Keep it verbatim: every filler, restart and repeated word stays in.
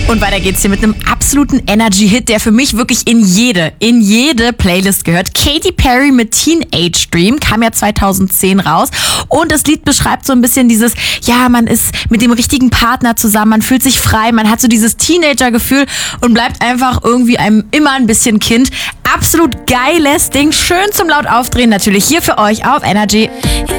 Und weiter geht's hier mit einem absoluten Energy-Hit, der für mich wirklich in jede, in jede Playlist gehört. Katy Perry mit Teenage Dream kam ja zweitausendzehn raus. Und das Lied beschreibt so ein bisschen dieses, ja, man ist mit dem richtigen Partner zusammen, man fühlt sich frei, man hat so dieses Teenager-Gefühl und bleibt einfach irgendwie einem immer ein bisschen Kind. Absolut geiles Ding, schön zum laut aufdrehen, natürlich hier für euch auf Energy.